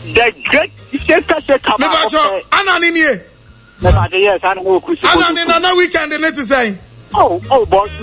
The great shaker come out. Anani nie. Yes, I know. Anani na weekend in it say. Oh, boss.